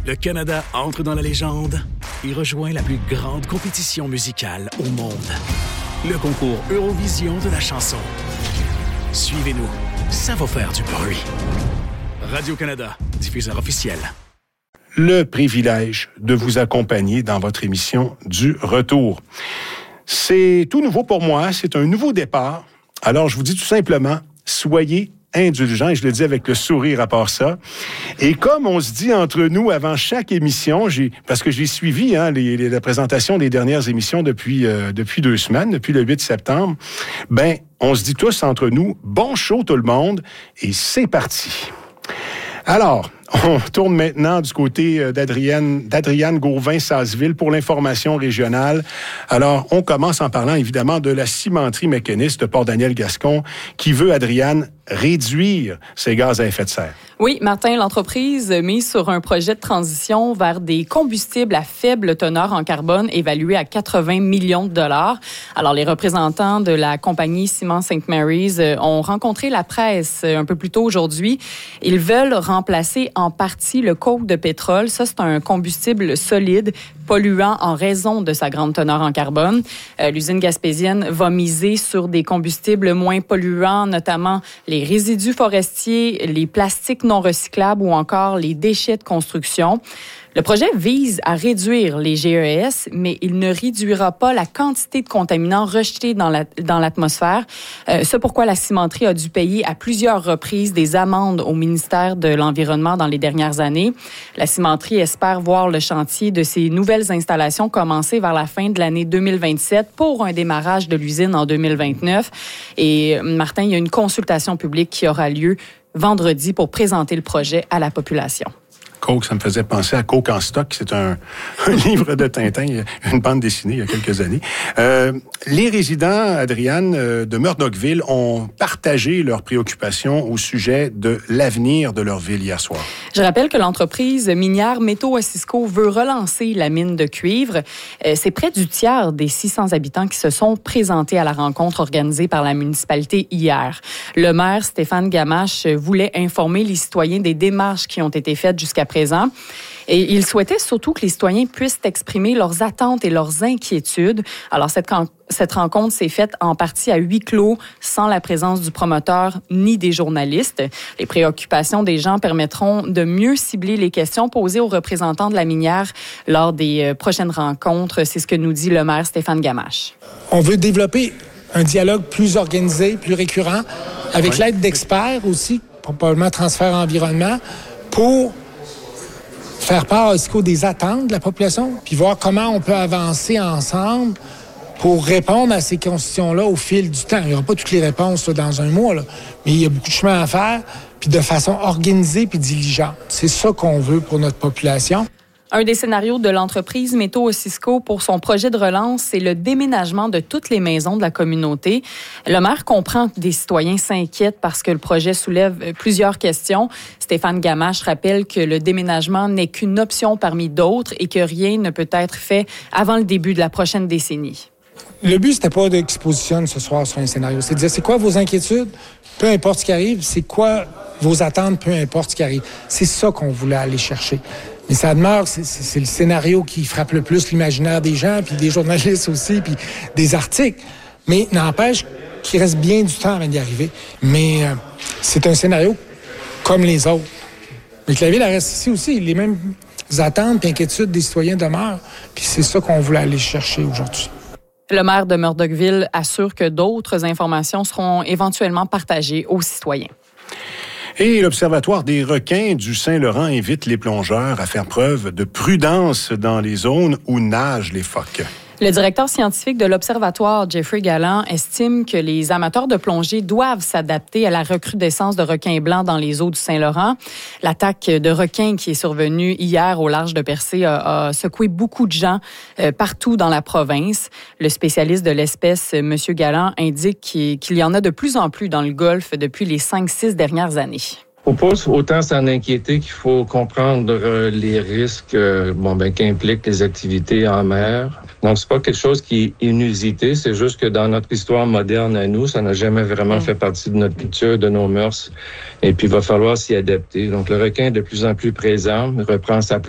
Le Canada entre dans la légende et rejoint la plus grande compétition musicale au monde. Le concours Eurovision de la chanson. Suivez-nous, ça va faire du bruit. Radio-Canada, diffuseur officiel. Le privilège de vous accompagner dans votre émission du Retour. C'est tout nouveau pour moi, c'est un nouveau départ. Alors, je vous dis tout simplement, soyez indulgents, et je le dis avec le sourire à part ça. Et comme on se dit entre nous avant chaque émission, parce que j'ai suivi la présentation des dernières émissions depuis 2 semaines, depuis le 8 septembre, on se dit tous entre nous, bon show tout le monde, et c'est parti. Alors, on tourne maintenant du côté d'Adriane Gauvin-Sasseville pour l'information régionale. Alors, on commence en parlant évidemment de la cimenterie mécaniste de Port-Daniel-Gascon qui veut, Adriane, réduire ses gaz à effet de serre. Oui, Martin, l'entreprise mise sur un projet de transition vers des combustibles à faible teneur en carbone évalué à 80 millions de dollars. Alors, les représentants de la compagnie Ciment St. Mary's ont rencontré la presse un peu plus tôt aujourd'hui. Ils veulent remplacer en partie le coke de pétrole. Ça, c'est un combustible solide, polluant en raison de sa grande teneur en carbone. L'usine gaspésienne va miser sur des combustibles moins polluants, notamment les résidus forestiers, les plastiques non recyclables ou encore les déchets de construction. Le projet vise à réduire les GES, mais il ne réduira pas la quantité de contaminants rejetés dans l'atmosphère. C'est pourquoi la cimenterie a dû payer à plusieurs reprises des amendes au ministère de l'Environnement dans les dernières années. La cimenterie espère voir le chantier de ces nouvelles installations commencer vers la fin de l'année 2027 pour un démarrage de l'usine en 2029. Et Martin, il y a une consultation publique qui aura lieu vendredi pour présenter le projet à la population. Coke, ça me faisait penser à Coke en stock. C'est un livre de Tintin, une bande dessinée il y a quelques années. Les résidents, Adriane, de Murdochville ont partagé leurs préoccupations au sujet de l'avenir de leur ville hier soir. Je rappelle que l'entreprise minière Métaux-Osisko veut relancer la mine de cuivre. C'est près du tiers des 600 habitants qui se sont présentés à la rencontre organisée par la municipalité hier. Le maire Stéphane Gamache voulait informer les citoyens des démarches qui ont été faites jusqu'à présent. Et il souhaitait surtout que les citoyens puissent exprimer leurs attentes et leurs inquiétudes. Alors, cette rencontre s'est faite en partie à huis clos, sans la présence du promoteur ni des journalistes. Les préoccupations des gens permettront de mieux cibler les questions posées aux représentants de la minière lors des prochaines rencontres. C'est ce que nous dit le maire Stéphane Gamache. On veut développer un dialogue plus organisé, plus récurrent, avec l'aide d'experts aussi, probablement transfert environnement, pour faire part aussi des attentes de la population, puis voir comment on peut avancer ensemble pour répondre à ces questions-là au fil du temps. Il n'y aura pas toutes les réponses dans un mois, là, mais il y a beaucoup de chemin à faire, puis de façon organisée puis diligente. C'est ça qu'on veut pour notre population. Un des scénarios de l'entreprise Métaux-Osisko pour son projet de relance, c'est le déménagement de toutes les maisons de la communauté. Le maire comprend que des citoyens s'inquiètent parce que le projet soulève plusieurs questions. Stéphane Gamache rappelle que le déménagement n'est qu'une option parmi d'autres et que rien ne peut être fait avant le début de la prochaine décennie. Le but, c'était pas d'exposition ce soir sur un scénario. C'est de dire, c'est quoi vos inquiétudes? Peu importe ce qui arrive, c'est quoi vos attentes? Peu importe ce qui arrive. C'est ça qu'on voulait aller chercher. Mais ça demeure, c'est le scénario qui frappe le plus l'imaginaire des gens, puis des journalistes aussi, puis des articles. Mais n'empêche qu'il reste bien du temps avant d'y arriver. Mais c'est un scénario comme les autres. Mais que la ville reste ici aussi. Les mêmes attentes et inquiétudes des citoyens demeurent. Puis c'est ça qu'on voulait aller chercher aujourd'hui. Le maire de Murdochville assure que d'autres informations seront éventuellement partagées aux citoyens. Et l'Observatoire des requins du Saint-Laurent invite les plongeurs à faire preuve de prudence dans les zones où nagent les phoques. Le directeur scientifique de l'Observatoire, Jeffrey Galland, estime que les amateurs de plongée doivent s'adapter à la recrudescence de requins blancs dans les eaux du Saint-Laurent. L'attaque de requins qui est survenue hier au large de Percé a secoué beaucoup de gens partout dans la province. Le spécialiste de l'espèce, M. Galland, indique qu'il y en a de plus en plus dans le Golfe depuis les 5-6 dernières années. Faut pas autant s'en inquiéter qu'il faut comprendre les risques qu'impliquent les activités en mer. Donc, c'est pas quelque chose qui est inusité, c'est juste que dans notre histoire moderne à nous, ça n'a jamais vraiment fait partie de notre culture, de nos mœurs. Et puis, il va falloir s'y adapter. Donc, le requin est de plus en plus présent, reprend sa place